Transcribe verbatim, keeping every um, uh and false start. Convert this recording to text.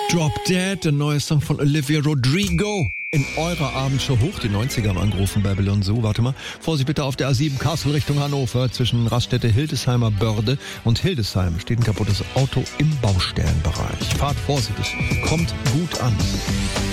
Drop Dead, der neue Song von Olivia Rodrigo. In eurer Abendshow hoch die neunziger haben angerufen, Babylon Zoo. Warte mal. Vorsicht bitte auf der A sieben Kassel Richtung Hannover. Zwischen Raststätte Hildesheimer Börde und Hildesheim steht ein kaputtes Auto im Baustellenbereich. Fahrt vorsichtig. Kommt gut an.